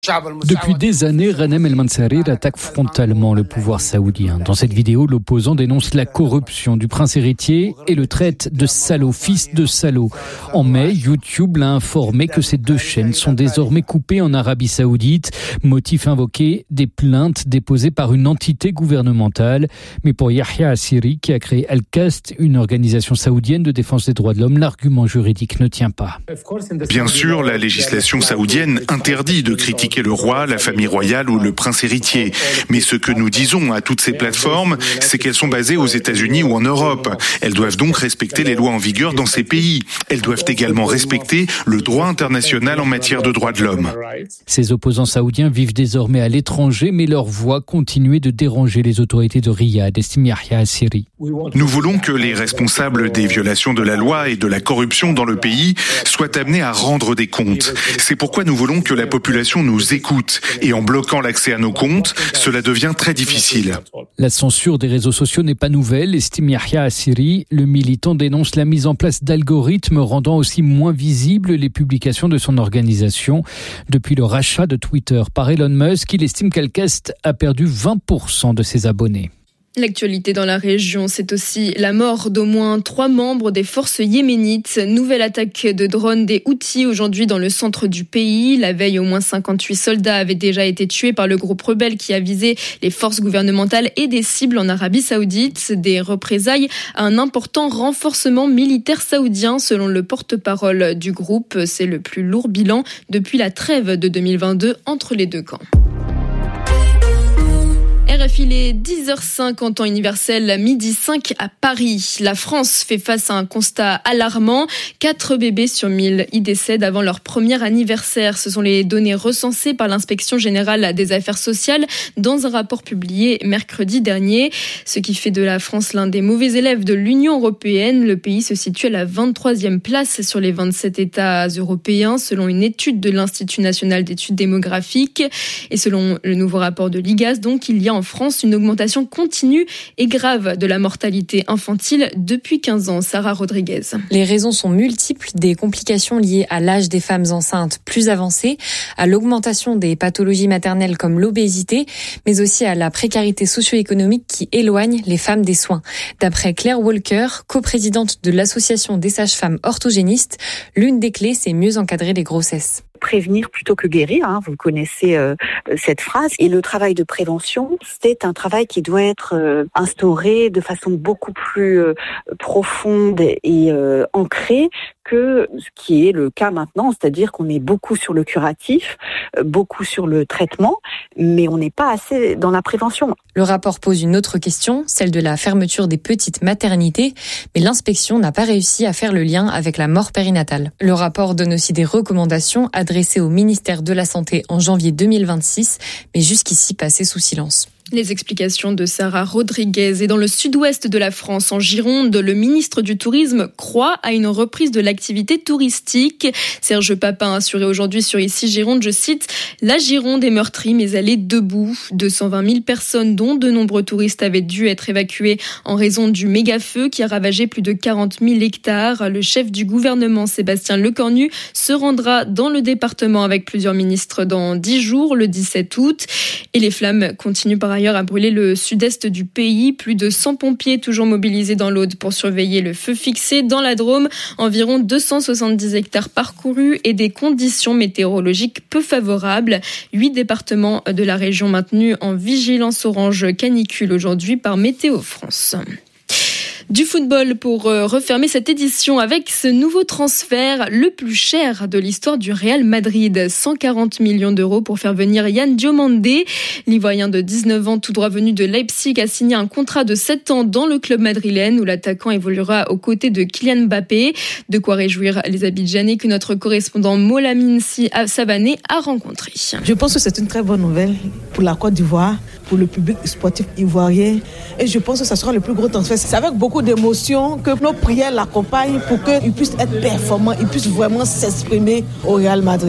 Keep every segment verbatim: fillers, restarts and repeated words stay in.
Depuis des années, Ghanem El Mansarir attaque frontalement le pouvoir saoudien. Dans cette vidéo, l'opposant dénonce la corruption du prince héritier et le traite de salaud, fils de salaud. En mai, YouTube l'a informé que ces deux chaînes sont désormais coupées en Arabie Saoudite. Motif invoqué, des plaintes déposées par une entité gouvernementale. Mais pour Yahya Assiri, qui a créé Al-Kast, une organisation saoudienne de défense des droits de l'homme, l'argument juridique ne tient pas. Bien sûr, la législation saoudienne interdit de critiquer le roi, la famille royale ou le prince héritier. Mais ce que nous disons à toutes ces plateformes, c'est qu'elles sont basées aux États-Unis ou en Europe. Elles doivent donc respecter les lois en vigueur dans ces pays. Elles doivent également respecter le droit international en matière de droits de l'homme. Ces opposants saoudiens vivent désormais à l'étranger, mais leur voix continue de déranger les autorités de Riyad, estime Yahya Assiri. Nous voulons que les responsables des violations de la loi et de la corruption dans le pays soient amenés à rendre des comptes. C'est pourquoi nous voulons que la population nous écoute. Et en bloquant l'accès à nos comptes, cela devient très difficile. La censure des réseaux sociaux n'est pas nouvelle, estime Yahya Assiri. Le militant dénonce la mise en place d'algorithmes rendant aussi moins visibles les publications de son organisation. Depuis le rachat de Twitter par Elon Musk, il estime qu'Al-Kast a perdu vingt pour cent de ses abonnés. L'actualité dans la région, c'est aussi la mort d'au moins trois membres des forces yéménites. Nouvelle attaque de drones des Houthis aujourd'hui dans le centre du pays. La veille, au moins cinquante-huit soldats avaient déjà été tués par le groupe rebelle qui a visé les forces gouvernementales et des cibles en Arabie Saoudite. Des représailles à un important renforcement militaire saoudien selon le porte-parole du groupe. C'est le plus lourd bilan depuis la trêve de deux mille vingt-deux entre les deux camps. R F I, il est dix heures cinq en temps universel, midi cinq à Paris. La France fait face à un constat alarmant. Quatre bébés sur mille y décèdent avant leur premier anniversaire. Ce sont les données recensées par l'Inspection générale des affaires sociales dans un rapport publié mercredi dernier. Ce qui fait de la France l'un des mauvais élèves de l'Union européenne. Le pays se situe à la vingt-troisième place sur les vingt-sept États européens, selon une étude de l'Institut national d'études démographiques. Et selon le nouveau rapport de l'I G A S, donc, il y a en France une augmentation continue et grave de la mortalité infantile depuis quinze ans. Sarah Rodriguez. Les raisons sont multiples, des complications liées à l'âge des femmes enceintes plus avancé, à l'augmentation des pathologies maternelles comme l'obésité, mais aussi à la précarité socio-économique qui éloigne les femmes des soins. D'après Claire Walker, coprésidente de l'association des sages-femmes orthogénistes, l'une des clés, c'est mieux encadrer les grossesses. Prévenir plutôt que guérir, hein, vous connaissez euh, cette phrase. Et le travail de prévention, c'est un travail qui doit être euh, instauré de façon beaucoup plus euh, profonde et euh, ancrée que ce qui est le cas maintenant, c'est-à-dire qu'on est beaucoup sur le curatif, euh, beaucoup sur le traitement, mais on n'est pas assez dans la prévention. Le rapport pose une autre question, celle de la fermeture des petites maternités, mais l'inspection n'a pas réussi à faire le lien avec la mort périnatale. Le rapport donne aussi des recommandations adressées au ministère de la Santé en janvier deux mille vingt-six, mais jusqu'ici passées sous silence. Les explications de Sarah Rodriguez. Et dans le sud-ouest de la France, en Gironde, le ministre du Tourisme croit à une reprise de l'activité touristique. Serge Papin a assuré aujourd'hui sur Ici Gironde, je cite, « La Gironde est meurtrie, mais elle est debout. deux cent vingt mille personnes, dont de nombreux touristes, avaient dû être évacuées en raison du méga-feu qui a ravagé plus de quarante mille hectares. Le chef du gouvernement, Sébastien Lecornu, se rendra dans le département avec plusieurs ministres dans dix jours, le dix-sept août. Et les flammes continuent par ailleurs à brûler le sud-est du pays. Plus de cent pompiers toujours mobilisés dans l'Aude pour surveiller le feu fixé. Dans la Drôme, environ deux cent soixante-dix hectares parcourus et des conditions météorologiques peu favorables. Huit départements de la région maintenus en vigilance orange canicule aujourd'hui par Météo France. Du football pour refermer cette édition avec ce nouveau transfert, le plus cher de l'histoire du Real Madrid. cent quarante millions d'euros pour faire venir Yann Diomandé. L'Ivoirien de dix-neuf ans, tout droit venu de Leipzig, a signé un contrat de sept ans dans le club madrilène où l'attaquant évoluera aux côtés de Kylian Mbappé. De quoi réjouir les Abidjanais que notre correspondant Molamine Savané a rencontré. Je pense que c'est une très bonne nouvelle pour la Côte d'Ivoire, pour le public sportif ivoirien. Et je pense que ça sera le plus gros transfert. C'est avec beaucoup d'émotion que nos prières l'accompagnent pour qu'il puisse être performant, il puisse vraiment s'exprimer au Real Madrid.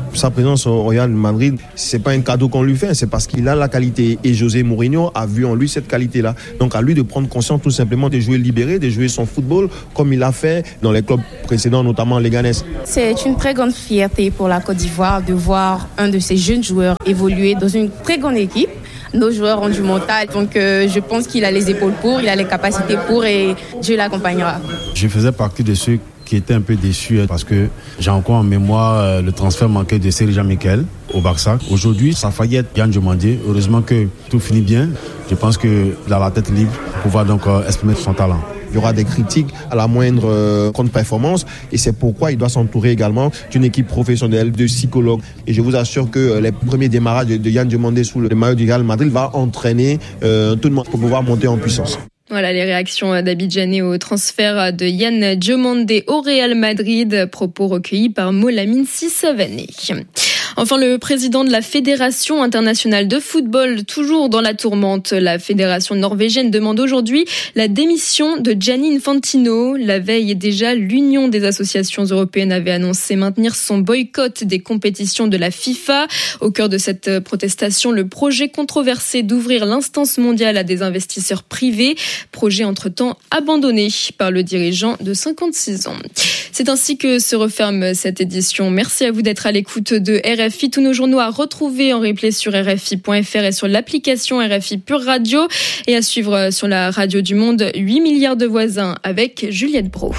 Sa présence au Real Madrid, c'est pas un cadeau qu'on lui fait, c'est parce qu'il a la qualité. Et José Mourinho a vu en lui cette qualité-là. Donc à lui de prendre conscience tout simplement de jouer libéré, de jouer son football comme il a fait dans les clubs précédents, notamment Leganés. C'est une très grande fierté pour la Côte d'Ivoire de voir un de ces jeunes joueurs évoluer dans une très grande équipe. Nos joueurs ont du mental, donc euh, je pense qu'il a les épaules pour, il a les capacités pour et Dieu l'accompagnera. Je faisais partie de ceux qui étaient un peu déçus parce que j'ai encore en mémoire euh, le transfert manqué de Serge Michael au Barça. Aujourd'hui, ça faillit être Yann Diomandé. Heureusement que tout finit bien. Je pense qu'il a la tête libre pour pouvoir donc euh, exprimer son talent. Il y aura des critiques à la moindre euh, contre-performance et c'est pourquoi il doit s'entourer également d'une équipe professionnelle, de psychologues. Et je vous assure que euh, les premiers démarrages de, de Yann Diomandé sous le maillot du Real Madrid va entraîner euh, tout le monde pour pouvoir monter en puissance. Voilà les réactions d'Abidjanais au transfert de Yann Diomandé au Real Madrid, propos recueillis par Molamine Sissavané. Enfin, le président de la Fédération internationale de football, toujours dans la tourmente. La fédération norvégienne demande aujourd'hui la démission de Gianni Infantino. La veille déjà, l'Union des associations européennes avait annoncé maintenir son boycott des compétitions de la FIFA. Au cœur de cette protestation, le projet controversé d'ouvrir l'instance mondiale à des investisseurs privés. Projet entre-temps abandonné par le dirigeant de cinquante-six ans. C'est ainsi que se referme cette édition. Merci à vous d'être à l'écoute de R F I. Tous nos journaux à retrouver en replay sur R F I point F R et sur l'application R F I Pure Radio et à suivre sur la radio du monde huit milliards de voisins avec Juliette Brault.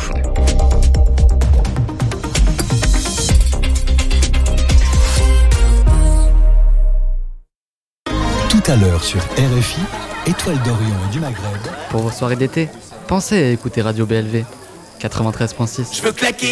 Tout à l'heure sur R F I, Étoile d'Orient et du Maghreb. Pour vos soirées d'été, pensez à écouter Radio B L V quatre-vingt-treize virgule six. Je veux claquer